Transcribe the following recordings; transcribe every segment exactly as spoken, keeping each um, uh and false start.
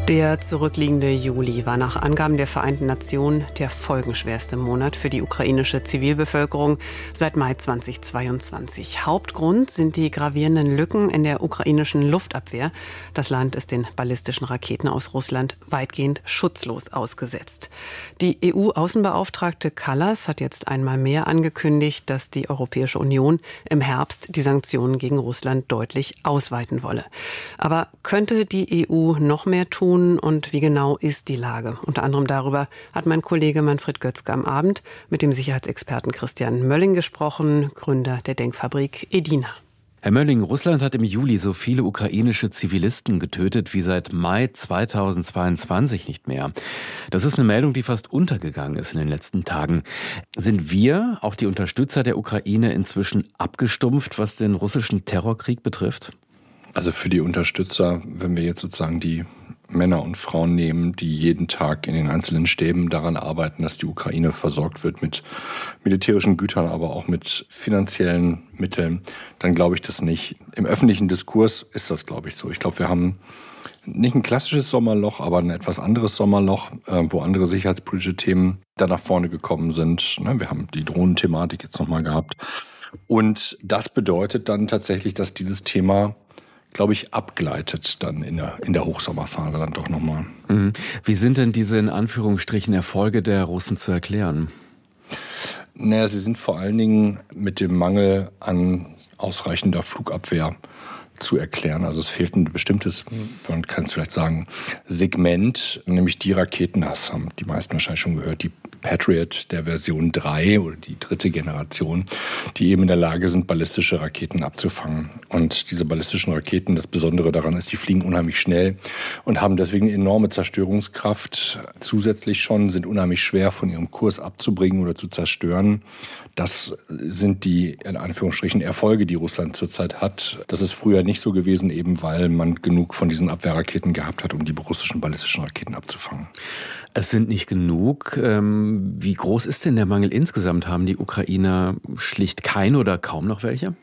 Der zurückliegende Juli war nach Angaben der Vereinten Nationen der folgenschwerste Monat für die ukrainische Zivilbevölkerung seit Mai zweitausendzweiundzwanzig. Hauptgrund sind die gravierenden Lücken in der ukrainischen Luftabwehr. Das Land ist den ballistischen Raketen aus Russland weitgehend schutzlos ausgesetzt. Die E U-Außenbeauftragte Kallas hat jetzt einmal mehr angekündigt, dass die Europäische Union im Herbst die Sanktionen gegen Russland deutlich ausweiten wolle. Aber könnte die E U noch mehr tun? Und wie genau ist die Lage? Unter anderem darüber hat mein Kollege Manfred Götzke am Abend mit dem Sicherheitsexperten Christian Mölling gesprochen, Gründer der Denkfabrik Edina. Herr Mölling, Russland hat im Juli so viele ukrainische Zivilisten getötet wie seit Mai zweitausendzweiundzwanzig nicht mehr. Das ist eine Meldung, die fast untergegangen ist in den letzten Tagen. Sind wir, auch die Unterstützer der Ukraine, inzwischen abgestumpft, was den russischen Terrorkrieg betrifft? Also für die Unterstützer, wenn wir jetzt sozusagen die Männer und Frauen nehmen, die jeden Tag in den einzelnen Stäben daran arbeiten, dass die Ukraine versorgt wird mit militärischen Gütern, aber auch mit finanziellen Mitteln, dann glaube ich das nicht. Im öffentlichen Diskurs ist das, glaube ich, so. Ich glaube, wir haben nicht ein klassisches Sommerloch, aber ein etwas anderes Sommerloch, wo andere sicherheitspolitische Themen da nach vorne gekommen sind. Wir haben die Drohnenthematik jetzt nochmal gehabt. Und das bedeutet dann tatsächlich, dass dieses Thema, glaube ich, abgleitet dann in der, in der Hochsommerphase dann doch nochmal. Mhm. Wie sind denn diese in Anführungsstrichen Erfolge der Russen zu erklären? Naja, sie sind vor allen Dingen mit dem Mangel an ausreichender Flugabwehr zu erklären. Also es fehlt ein bestimmtes, man kann es vielleicht sagen, Segment, nämlich die Raketen, das haben die meisten wahrscheinlich schon gehört, die Patriot der Version drei oder die dritte Generation, die eben in der Lage sind, ballistische Raketen abzufangen. Und diese ballistischen Raketen, das Besondere daran ist, die fliegen unheimlich schnell und haben deswegen eine enorme Zerstörungskraft. Zusätzlich schon sind unheimlich schwer von ihrem Kurs abzubringen oder zu zerstören. Das sind die, in Anführungsstrichen, Erfolge, die Russland zurzeit hat. Das ist früher nicht so gewesen, eben weil man genug von diesen Abwehrraketen gehabt hat, um die russischen ballistischen Raketen abzufangen. Es sind nicht genug. Wie groß ist denn der Mangel insgesamt? Haben die Ukrainer schlicht keine oder kaum noch welche?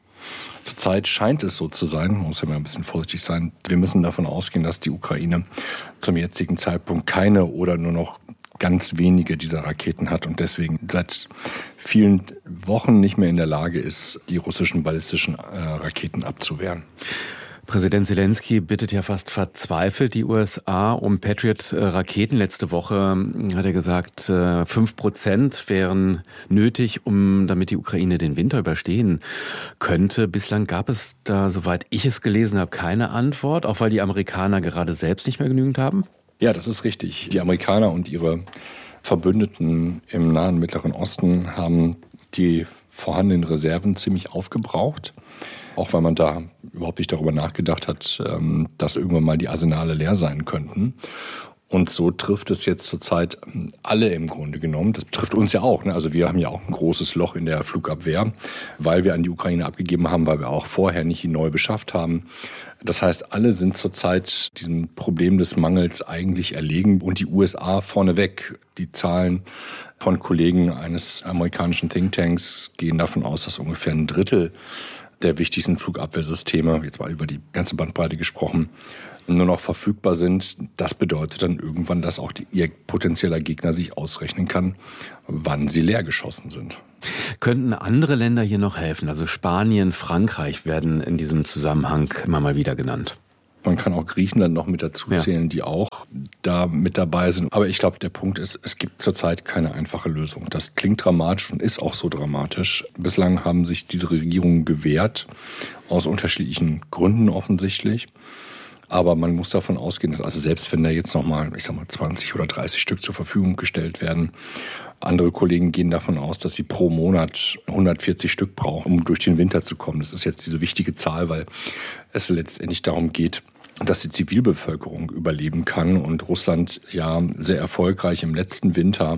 Zurzeit scheint es so zu sein, man muss ja mal ein bisschen vorsichtig sein. Wir müssen davon ausgehen, dass die Ukraine zum jetzigen Zeitpunkt keine oder nur noch ganz wenige dieser Raketen hat und deswegen seit vielen Wochen nicht mehr in der Lage ist, die russischen ballistischen äh, Raketen abzuwehren. Präsident Zelensky bittet ja fast verzweifelt die U S A um Patriot-Raketen. Letzte Woche hat er gesagt, fünf Prozent wären nötig, um damit die Ukraine den Winter überstehen könnte. Bislang gab es da, soweit ich es gelesen habe, keine Antwort, auch weil die Amerikaner gerade selbst nicht mehr genügend haben. Ja, das ist richtig. Die Amerikaner und ihre Verbündeten im Nahen Mittleren Osten haben die vorhandenen Reserven ziemlich aufgebraucht. Auch weil man da überhaupt nicht darüber nachgedacht hat, dass irgendwann mal die Arsenale leer sein könnten. Und so trifft es jetzt zurzeit alle im Grunde genommen. Das trifft uns ja auch. Also wir haben ja auch ein großes Loch in der Flugabwehr, weil wir an die Ukraine abgegeben haben, weil wir auch vorher nicht die neu beschafft haben. Das heißt, alle sind zurzeit diesem Problem des Mangels eigentlich erlegen und die U S A vorneweg. Die Zahlen von Kollegen eines amerikanischen Thinktanks gehen davon aus, dass ungefähr ein Drittel der wichtigsten Flugabwehrsysteme, jetzt mal über die ganze Bandbreite gesprochen, nur noch verfügbar sind. Das bedeutet dann irgendwann, dass auch die, ihr potenzieller Gegner sich ausrechnen kann, wann sie leer geschossen sind. Könnten andere Länder hier noch helfen? Also Spanien, Frankreich werden in diesem Zusammenhang immer mal wieder genannt. Man kann auch Griechenland noch mit dazu zählen, ja, die auch da mit dabei sind. Aber ich glaube, der Punkt ist, es gibt zurzeit keine einfache Lösung. Das klingt dramatisch und ist auch so dramatisch. Bislang haben sich diese Regierungen gewehrt, aus unterschiedlichen Gründen offensichtlich. Aber man muss davon ausgehen, dass also selbst wenn da jetzt nochmal, ich sag mal, zwanzig oder dreißig Stück zur Verfügung gestellt werden, andere Kollegen gehen davon aus, dass sie pro Monat hundertvierzig Stück brauchen, um durch den Winter zu kommen. Das ist jetzt diese wichtige Zahl, weil es letztendlich darum geht, dass die Zivilbevölkerung überleben kann. Und Russland ja sehr erfolgreich im letzten Winter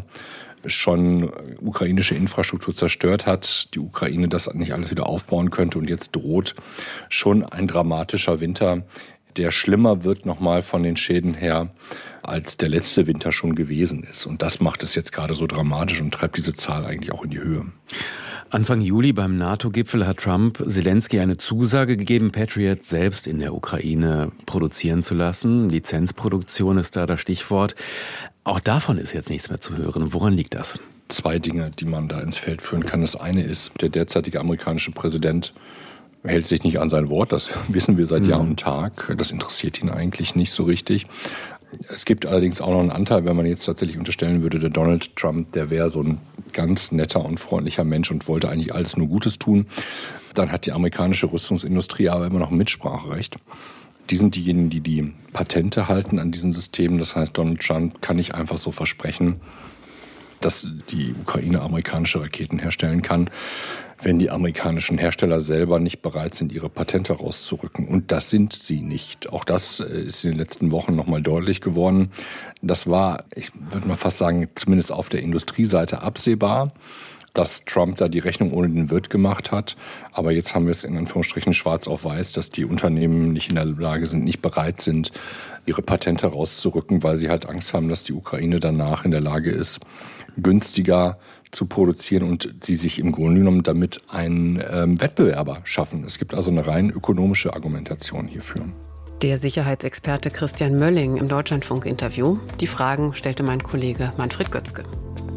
schon ukrainische Infrastruktur zerstört hat, die Ukraine das nicht alles wieder aufbauen könnte. Und jetzt droht schon ein dramatischer Winter, der schlimmer wird nochmal von den Schäden her, als der letzte Winter schon gewesen ist. Und das macht es jetzt gerade so dramatisch und treibt diese Zahl eigentlich auch in die Höhe. Anfang Juli beim NATO-Gipfel hat Trump Zelensky eine Zusage gegeben, Patriot selbst in der Ukraine produzieren zu lassen. Lizenzproduktion ist da das Stichwort. Auch davon ist jetzt nichts mehr zu hören. Woran liegt das? Zwei Dinge, die man da ins Feld führen kann. Das eine ist, der derzeitige amerikanische Präsident hält sich nicht an sein Wort. Das wissen wir seit mhm. Jahr und Tag. Das interessiert ihn eigentlich nicht so richtig. Es gibt allerdings auch noch einen Anteil, wenn man jetzt tatsächlich unterstellen würde, der Donald Trump, der wäre so ein ganz netter und freundlicher Mensch und wollte eigentlich alles nur Gutes tun. Dann hat die amerikanische Rüstungsindustrie aber immer noch ein Mitspracherecht. Die sind diejenigen, die die Patente halten an diesen Systemen. Das heißt, Donald Trump kann nicht einfach so versprechen, dass die Ukraine amerikanische Raketen herstellen kann, wenn die amerikanischen Hersteller selber nicht bereit sind, ihre Patente rauszurücken. Und das sind sie nicht. Auch das ist in den letzten Wochen nochmal deutlich geworden. Das war, ich würde mal fast sagen, zumindest auf der Industrieseite absehbar, dass Trump da die Rechnung ohne den Wirt gemacht hat. Aber jetzt haben wir es in Anführungsstrichen schwarz auf weiß, dass die Unternehmen nicht in der Lage sind, nicht bereit sind, ihre Patente rauszurücken, weil sie halt Angst haben, dass die Ukraine danach in der Lage ist, günstiger zu produzieren und sie sich im Grunde genommen damit einen ähm, Wettbewerber schaffen. Es gibt also eine rein ökonomische Argumentation hierfür. Der Sicherheitsexperte Christian Mölling im Deutschlandfunk-Interview. Die Fragen stellte mein Kollege Manfred Götzke.